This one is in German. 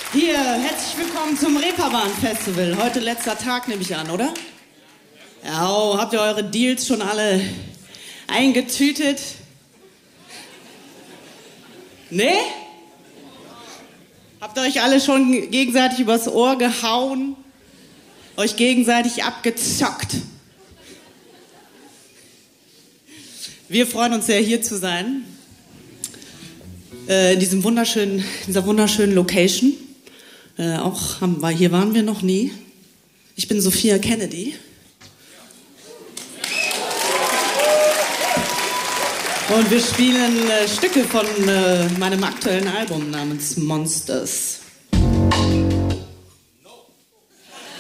Hier, herzlich willkommen zum Reeperbahn-Festival. Heute letzter Tag, nehme ich an, oder? Ja, oh, habt ihr eure Deals schon alle eingetütet? Nee? Habt ihr euch alle schon gegenseitig übers Ohr gehauen? Euch gegenseitig abgezockt? Wir freuen uns sehr, hier zu sein. In dieser wunderschönen Location. Hier waren wir noch nie. Ich bin Sophia Kennedy. Und wir spielen Stücke von meinem aktuellen Album namens Monsters.